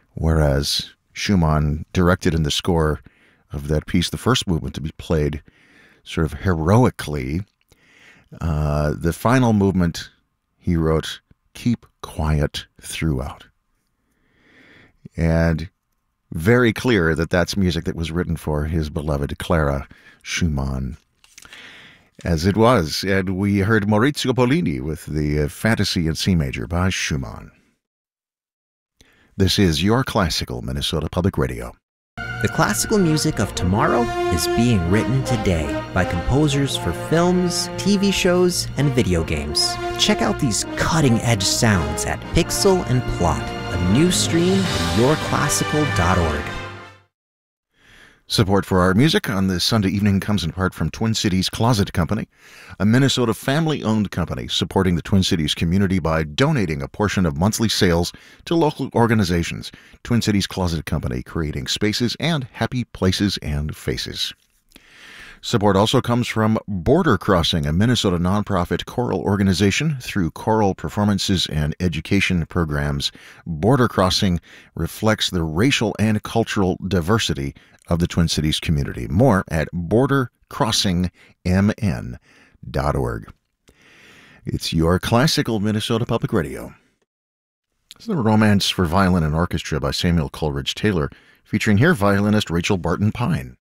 whereas Schumann directed in the score of that piece the first movement to be played sort of heroically. The final movement, he wrote, "Keep quiet throughout." And very clear that that's music that was written for his beloved Clara Schumann, as it was. And we heard Maurizio Pollini with the Fantasy in C Major by Schumann. This is Your Classical Minnesota Public Radio. The classical music of tomorrow is being written today by composers for films, TV shows, and video games. Check out these cutting-edge sounds at Pixel and Plot, a new stream at yourclassical.org. Support for our music on this Sunday evening comes in part from Twin Cities Closet Company, a Minnesota family-owned company supporting the Twin Cities community by donating a portion of monthly sales to local organizations. Twin Cities Closet Company, creating spaces and happy places and faces. Support also comes from Border Crossing, a Minnesota nonprofit choral organization. Through choral performances and education programs, Border Crossing reflects the racial and cultural diversity of the Twin Cities community. More at bordercrossingmn.org. It's Your Classical Minnesota Public Radio. This is the Romance for Violin and Orchestra by Samuel Coleridge Taylor, featuring here violinist Rachel Barton Pine.